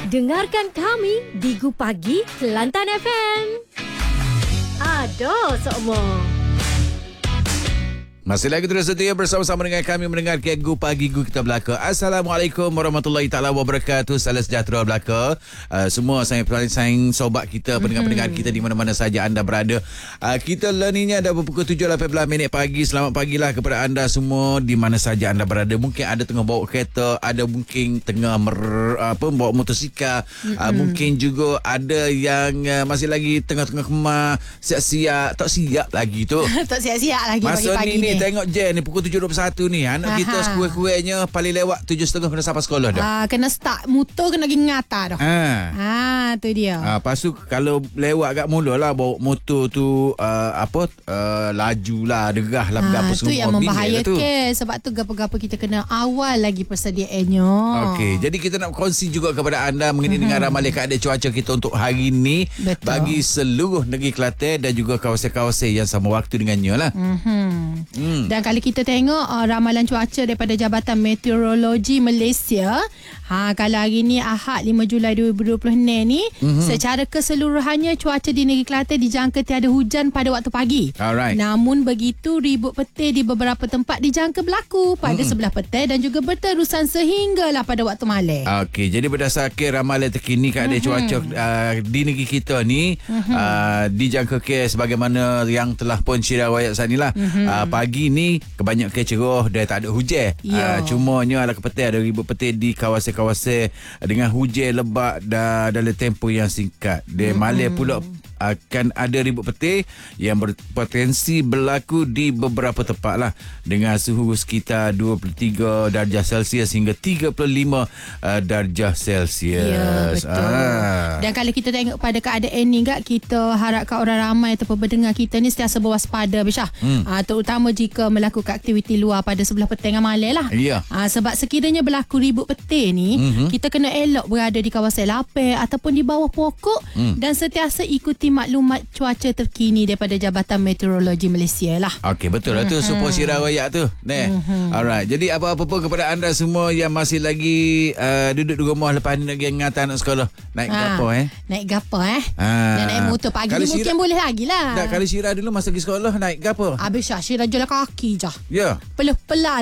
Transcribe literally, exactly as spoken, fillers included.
Dengarkan kami di Gu Pagi Kelantan F M. Ada semua. Masih lagi terus setia bersama-sama dengan kami mendengar Gu Pagi Gu Kita Belaka. Assalamualaikum warahmatullahi taala wabarakatuh. Salam sejahtera Belaka. Uh, semua sayang-sayang sobat kita, pendengar-pendengar kita di mana-mana saja anda berada. Uh, kita learningnya dah pukul tujuh lapan belas minit pagi. Selamat pagilah kepada anda semua di mana saja anda berada. Mungkin ada tengah bawa kereta, ada mungkin tengah mer, apa bawa motosikal, uh, mungkin juga ada yang uh, masih lagi tengah-tengah kemar, siap-siap, tak siap lagi tu. Tak siap-siap lagi Masa pagi-pagi ni, ni ni. Tengok je ni pukul tujuh dua puluh satu ni. Anak Aha. kita sekurang-kurangnya paling lewat tujuh tiga puluh kena sampai sekolah dah. Ah, kena start motor kena pergi ngata dah. Ha. Ah, tu dia. Ha, lepas tu kalau lewat kat mula lah bawa motor tu uh, apa uh, laju lah, derah lah, Ah, berapa tu semua. yang Bingung membahayakan. lah Sebab tu gapo-gapo kita kena awal lagi persediaannya. Okey, jadi kita nak kongsi juga kepada anda mengenai dengan ramalan keadaan cuaca kita untuk hari ini. Betul. Bagi seluruh negeri Kelantan dan juga kawasan-kawasan yang sama waktu dengannya lah. Mm-hmm. Hmm. Dan kalau kita tengok uh, ramalan cuaca daripada Jabatan Meteorologi Malaysia, ha, kalau hari ni Ahad lima Julai dua ribu dua puluh enam ni, mm-hmm. secara keseluruhannya cuaca di negeri Kelantan dijangka tiada hujan pada waktu pagi. Alright. Namun begitu, ribut petir di beberapa tempat dijangka berlaku pada mm-hmm. sebelah petang dan juga berterusan sehinggalah pada waktu malam. Okey, jadi berdasarkan ramalan terkini keadaan mm-hmm. cuaca uh, di negeri kita ni, mm-hmm. uh, dijangkakan sebagaimana yang telah pun Syirah Wayat sanilah. Mm-hmm. Uh, pagi ni kebanyakan cerah dan tak ada hujan. Yeah. Uh, cumanya ala kepetir ada ribut petir di kawasan-kawasan dengan hujan lebat dan dalam tempoh yang singkat. Dan mm-hmm. malam pula akan ada ribut petir yang berpotensi berlaku di beberapa tempat lah, dengan suhu sekitar dua puluh tiga darjah Celsius hingga tiga puluh lima uh, darjah Celsius. Ya, betul. Ah. Dan kalau kita tengok pada keadaan ni, Kak, kita harapkan orang ramai ataupun pendengar kita ni sentiasa berwaspada, Bisyah. Hmm. Uh, terutama jika melakukan aktiviti luar pada sebelah petang dan malam lah. Ya. Uh, sebab sekiranya berlaku ribut petir ni, mm-hmm. kita kena elok berada di kawasan lapang ataupun di bawah pokok mm. dan sentiasa ikuti maklumat cuaca terkini daripada Jabatan Meteorologi Malaysia lah. Okey, betul lah tu mm-hmm. support Syirah Wayat tu. Nah. Mm-hmm. Alright. Jadi apa-apa pun kepada anda semua yang masih lagi uh, duduk di rumah lepas ni nak pergi hantar anak sekolah. Naik Ha, gapo eh? Naik gapo eh? Ha. Dan naik motor pagi Kalau ni mungkin Syirah- boleh lagi lah. Tak, kalau Syirah dulu masa pergi sekolah naik gapo? Habis Syah, Syirah jalan kaki je. Ya. Peluh pelan